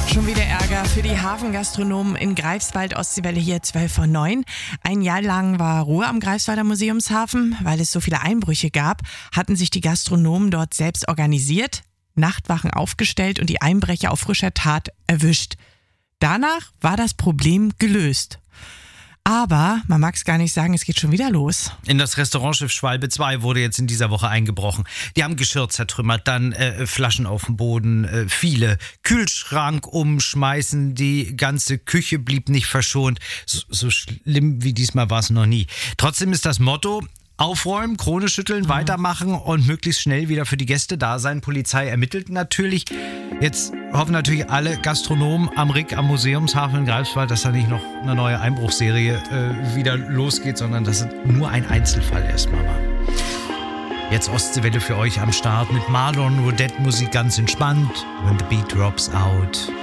Schon wieder Ärger für die Hafengastronomen in Greifswald, Ostseewelle hier 12:09. Ein Jahr lang war Ruhe am Greifswalder Museumshafen. Weil es so viele Einbrüche gab, hatten sich die Gastronomen dort selbst organisiert, Nachtwachen aufgestellt und die Einbrecher auf frischer Tat erwischt. Danach war das Problem gelöst. Aber man mag es gar nicht sagen, es geht schon wieder los. In das Restaurantschiff Schwalbe 2 wurde jetzt in dieser Woche eingebrochen. Die haben Geschirr zertrümmert, dann Flaschen auf dem Boden, viele Kühlschrank umschmeißen, die ganze Küche blieb nicht verschont. So schlimm wie diesmal war es noch nie. Trotzdem ist das Motto: aufräumen, Krone schütteln, weitermachen und möglichst schnell wieder für die Gäste da sein. Polizei ermittelt natürlich. Jetzt hoffen natürlich alle Gastronomen am RIC, am Museumshafen in Greifswald, dass da nicht noch eine neue Einbruchsserie wieder losgeht, sondern dass es nur ein Einzelfall erstmal war. Jetzt Ostseewelle für euch am Start mit Marlon Rodette, Musik ganz entspannt. When the beat drops out.